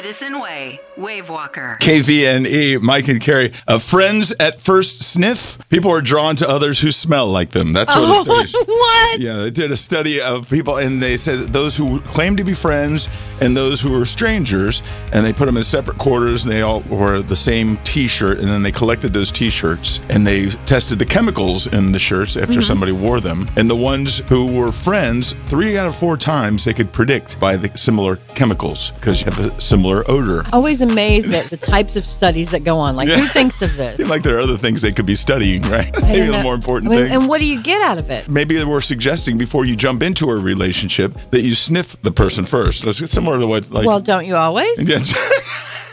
Edison Way, Wave Walker. KVNE, Mike and Carrie. Friends at first sniff. People are drawn to others who smell like them. That's what the study. What? Yeah, they did a study of people, and they said those who claimed to be friends and those who were strangers, and they put them in separate quarters, and they all wore the same T-shirt, and then they collected those T-shirts, and they tested the chemicals in the shirts after somebody wore them. And the ones who were friends, 3 out of 4 times they could predict by the similar chemicals because you have a similar odor. Always amazed at the types of studies that go on. Like, who thinks of this? Like there are other things they could be studying, right? Maybe the more important thing. And what do you get out of it? Maybe they were suggesting before you jump into a relationship that you sniff the person first. It's similar to what, like... Well, don't you always? Yes.